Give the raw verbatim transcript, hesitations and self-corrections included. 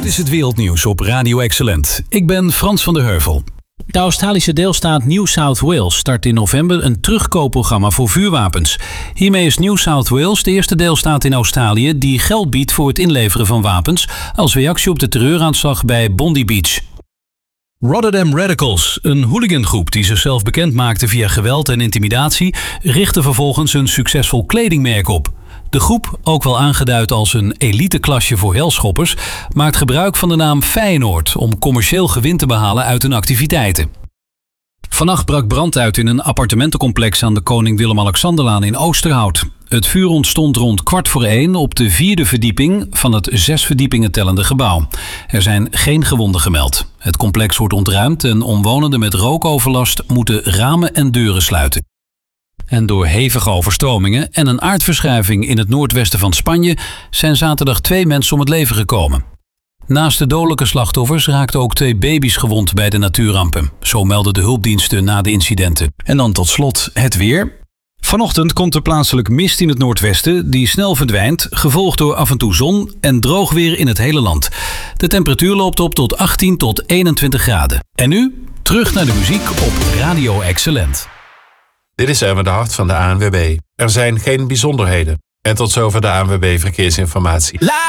is het wereldnieuws op Radio Excellent. Ik ben Frans van der Heuvel. De Australische deelstaat New South Wales start in november een terugkoopprogramma voor vuurwapens. Hiermee is New South Wales de eerste deelstaat in Australië die geld biedt voor het inleveren van wapens als reactie op de terreuraanslag bij Bondi Beach. Rotterdam Radicals, een hooligangroep die zichzelf bekend maakte via geweld en intimidatie, richtte vervolgens een succesvol kledingmerk op. De groep, ook wel aangeduid als een eliteklasje voor helschoppers, maakt gebruik van de naam Feyenoord om commercieel gewin te behalen uit hun activiteiten. Vannacht brak brand uit in een appartementencomplex aan de Koning Willem-Alexanderlaan in Oosterhout. Het vuur ontstond rond kwart voor één op de vierde verdieping van het zes verdiepingen tellende gebouw. Er zijn geen gewonden gemeld. Het complex wordt ontruimd en omwonenden met rookoverlast moeten ramen en deuren sluiten. En door hevige overstromingen en een aardverschuiving in het noordwesten van Spanje zijn zaterdag twee mensen om het leven gekomen. Naast de dodelijke slachtoffers raakten ook twee baby's gewond bij de natuurrampen. Zo melden de hulpdiensten na de incidenten. En dan tot slot het weer. Vanochtend komt er plaatselijk mist in het noordwesten die snel verdwijnt, gevolgd door af en toe zon en droog weer in het hele land. De temperatuur loopt op tot achttien tot eenentwintig graden. En nu terug naar de muziek op Radio Excellent. Dit is Erwin de Hart van de A N W B. Er zijn geen bijzonderheden. En tot zover de A N W B Verkeersinformatie.